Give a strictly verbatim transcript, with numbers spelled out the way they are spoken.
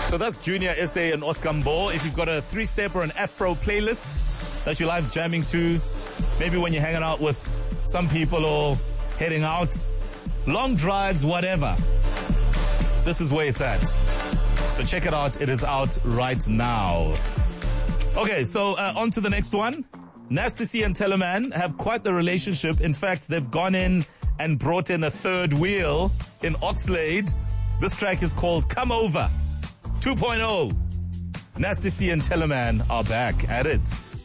So that's Junior S A and Oscar Mbo. If you've got a three-step or an Afro playlist that you like jamming to, maybe when you're hanging out with some people or heading out, long drives, whatever, this is where it's at. So check it out. It is out right now. Okay, so uh, on to the next one. Nasty C and Teleman have quite the relationship. In fact, they've gone in and brought in a third wheel in Oxlade. This track is called Come Over two point oh. Nasty C and Teleman are back at it.